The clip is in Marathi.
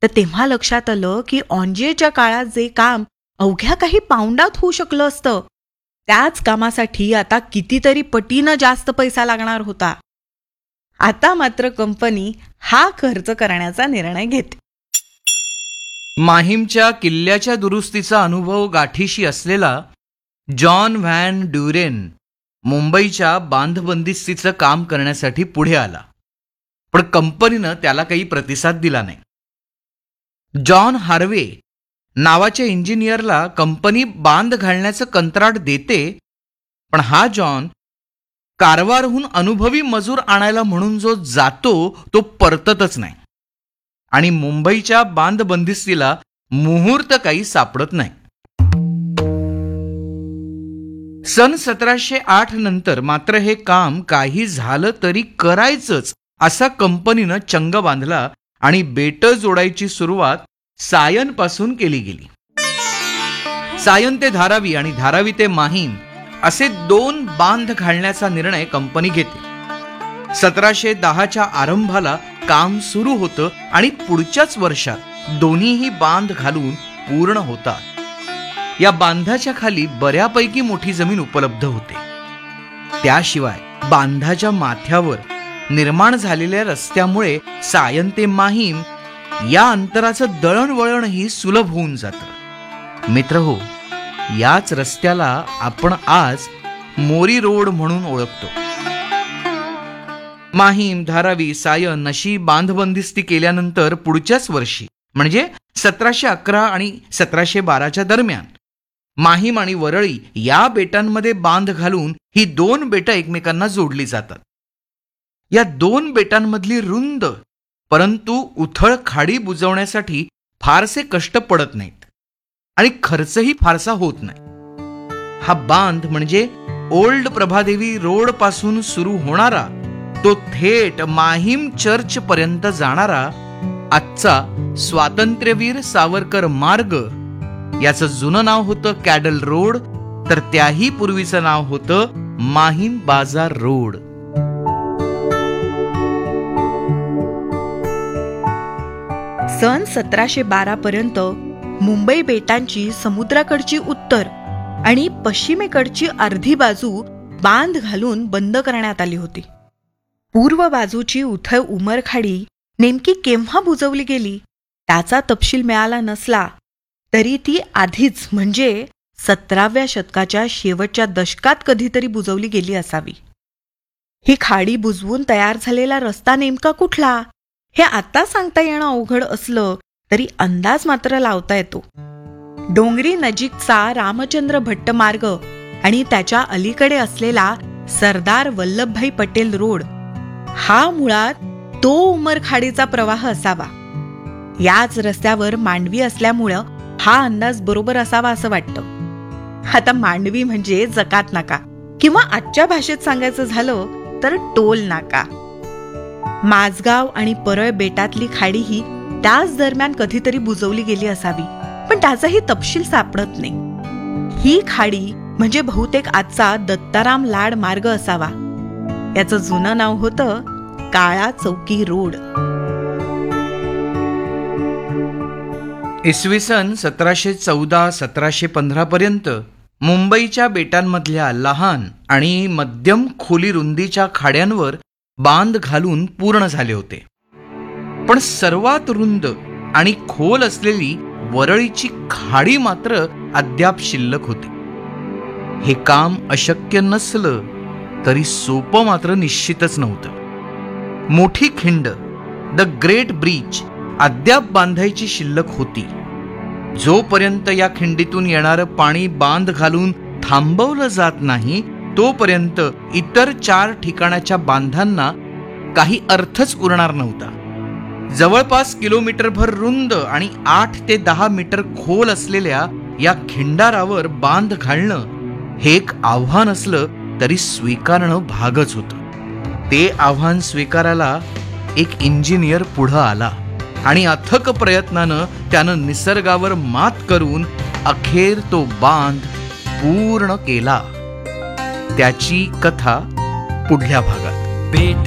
तर तेव्हा लक्षात आलं की ऑन्जेच्या काळात जे काम अवघ्या काही पाऊंडात होऊ शकलं असतं, त्याच कामासाठी आता कितीतरी पटीनं जास्त पैसा लागणार होता. आता मात्र कंपनी हा खर्च करण्याचा निर्णय घेते. माहीमच्या किल्ल्याच्या दुरुस्तीचा अनुभव गाठीशी असलेला जॉन व्हॅन ड्युरेन मुंबईच्या बांधबंदिस्तीचं काम करण्यासाठी पुढे आला, पण कंपनीनं त्याला काही प्रतिसाद दिला नाही. जॉन हार्वे नावाच्या इंजिनियरला कंपनी बांध घालण्याचं कंत्राट देते, पण हा जॉन कारवारहून अनुभवी मजूर आणायला म्हणून जो जातो तो परततच नाही आणि मुंबईच्या बांधबंदिस्तीला मुहूर्त काही सापडत नाही. सन 1708 नंतर मात्र हे काम काही झालं तरी करायचंच असा कंपनीनं चंग बांधला आणि बेटं जोडायची सुरुवात सायन पासून केली गेली. सायन ते धारावी आणि धारावी ते माहीम असे 2 बांध घालण्याचा निर्णय कंपनी घेते. 1710च्या आरंभाला काम सुरू होतं आणि पुढच्याच वर्षात दोन्हीही बांध घालून पूर्ण होतात. या बांधाच्या खाली बऱ्यापैकी मोठी जमीन उपलब्ध होते. त्याशिवाय बांधाच्या माथ्यावर निर्माण झालेल्या रस्त्यामुळे सायन ते माहीम या अंतराचं दळणवळणही सुलभ होऊन जातं. मित्रहो, याच रस्त्याला आपण आज मोरी रोड म्हणून ओळखतो. माहीम, धारावी, सायन अशी बांधबंदिस्ती केल्यानंतर पुढच्याच वर्षी म्हणजे 1711 आणि 1712च्या दरम्यान माहीम आणि वरळी या बेटांमध्ये बांध घालून ही 2 बेटं एकमेकांना जोडली जातात. या 2 बेटांमधली रुंद परंतु उथळ खाडी बुजवण्यासाठी फारसे कष्ट पडत नाहीत आणि खर्चही फारसा होत नाही. हा बांध म्हणजे ओल्ड प्रभादेवी रोड पासून सुरू होणारा तो थेट माहीम चर्च पर्यंत जाणारा आजचा स्वातंत्र्यवीर सावरकर मार्ग. याचं जुनं नाव होतं कॅडल रोड, तर त्याही पूर्वीचं नाव होतं माहीम बाजार रोड. सन 1712 पर्यंत मुंबई बेटांची समुद्राकडची उत्तर आणि पश्चिमेकडची अर्धी बाजू बांध घालून बंद करण्यात आली होती. पूर्व बाजूची उथळ उमरखाडी नेमकी केव्हा बुजवली गेली त्याचा तपशील मिळाला नसला तरी ती आधीच म्हणजे 17व्या शतकाच्या शेवटच्या दशकात कधीतरी बुजवली गेली असावी. ही खाडी बुजवून तयार झालेला रस्ता नेमका कुठला हे आता सांगता येणं अवघड असलं तरी अंदाज मात्र लावता येतो. डोंगरी नजीकचा रामचंद्र भट्ट मार्ग आणि त्याच्या अलीकडे असलेला सरदार वल्लभभाई पटेल रोड हा मुळात तो उमरखाडीचा प्रवाह असावा. याच रस्त्यावर मांडवी असल्यामुळं हा अंदाज बरोबर असावा असं वाटतं. आता मांडवी म्हणजे जकात नाका किंवा आजच्या भाषेत सांगायचं झालं तर टोल नाका. माझगाव आणि परळ बेटातली खाडी ही त्याच दरम्यान कधीतरी बुजवली गेली असावी, पण त्याचाही तपशील सापडत नाही. ही खाडी म्हणजे बहुतेक आजचा दत्ताराम लाड मार्ग असावा. याचं जुनं नाव होतं काळा चौकी रोड. इसवी सन 1714-1715 पर्यंत मुंबईच्या बेटांमधल्या लहान आणि मध्यम खोली रुंदीच्या खाड्यांवर बांध घालून पूर्ण झाले होते. पण सर्वात रुंद आणि खोल असलेली वरळीची खाडी मात्र अद्याप शिल्लक होती. हे काम अशक्य नसलं तरी सोपं मात्र निश्चितच नव्हतं. मोठी खिंड द ग्रेट ब्रिज अद्याप बांधायची शिल्लक होती. जोपर्यंत या खिंडीतून येणारं पाणी बांध घालून थांबवलं जात नाही तोपर्यंत इतर 4 ठिकाणाच्या बांधांना काही अर्थच उरणार नव्हता. जवळपास किलोमीटरभर रुंद आणि 8 ते 10 मीटर खोल असलेल्या या खिंडारावर बांध घालणं हे एक आव्हान असलं तरी स्वीकारणं भागच होतं. ते आव्हान स्वीकारायला एक इंजिनियर पुढं आला आणि अथक प्रयत्नानं त्यानं निसर्गावर मात करून अखेर तो बांध पूर्ण केला. त्याची कथा पुढल्या भागात.